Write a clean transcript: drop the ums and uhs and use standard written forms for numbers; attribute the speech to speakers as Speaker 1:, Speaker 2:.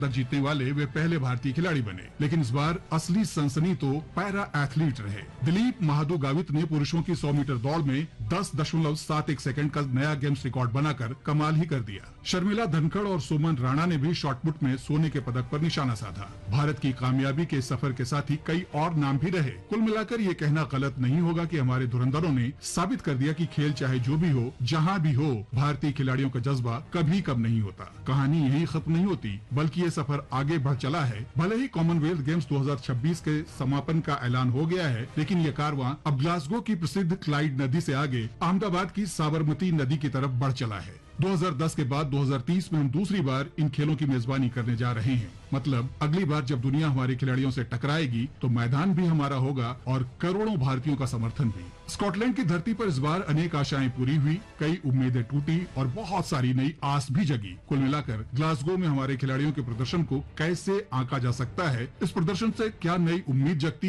Speaker 1: तक जीतने वाले वे पहले भारतीय खिलाड़ी बने। लेकिन इस बार असली सनसनी तो पैरा एथलीट रहे। दिलीप महादू गावित ने पुरुषों की 100 मीटर दौड़ में 10.71 सेकंड का नया गेम्स रिकॉर्ड बनाकर कमाल ही कर दिया। शर्मिला धनखड़ और सुमन राणा ने भी शॉटपुट में सोने के पदक पर निशाना साधा। भारत की कामयाबी के सफर के साथ ही कई और नाम भी रहे। कुल मिलाकर ये कहना गलत नहीं होगा कि हमारे धुरंधरों ने साबित कर दिया कि खेल चाहे जो भी हो, जहां भी हो, भारतीय खिलाड़ियों का जज्बा कभी कम नहीं होता। कहानी यही खत्म नहीं होती, बल्कि ये सफर आगे बढ़ चला है। भले ही कॉमनवेल्थ गेम्स 2026 के समापन का ऐलान हो गया है, लेकिन ये कारवां अब ग्लासगो की प्रसिद्ध क्लाइड नदी से आगे अहमदाबाद की साबरमती नदी की तरफ बढ़ चला है। 2010 के बाद 2030 में हम दूसरी बार इन खेलों की मेजबानी करने जा रहे हैं। मतलब अगली बार जब दुनिया हमारे खिलाड़ियों से टकराएगी तो मैदान भी हमारा होगा और करोड़ों भारतीयों का समर्थन भी। स्कॉटलैंड की धरती पर इस बार अनेक आशाएं पूरी हुई, कई उम्मीदें टूटी और बहुत सारी नई आस भी जगी। कुल मिलाकर ग्लासगो में हमारे खिलाड़ियों के प्रदर्शन को कैसे आंका जा सकता है, इस प्रदर्शन से क्या नई उम्मीद जगती